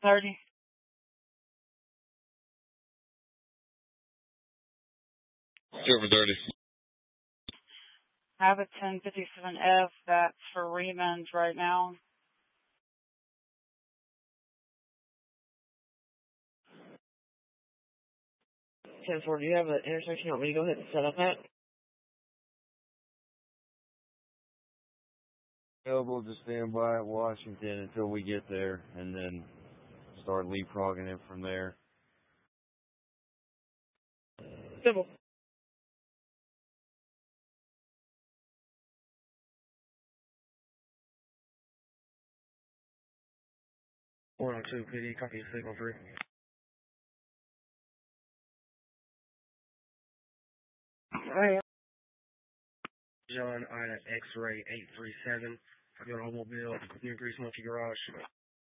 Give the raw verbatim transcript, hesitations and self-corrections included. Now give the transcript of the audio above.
thirty. Silver thirty. I have a ten fifty-seven F that's for Raymond right now. ten four, do you have an intersection you want me to go ahead and set up at? Available to stand by at Washington until we get there, and then start leapfrogging it from there. Simple. four oh two, P D, copy signal three. Alright. John, Ida, X-ray eight three seven. I've got an automobile near Grease Monkey Garage.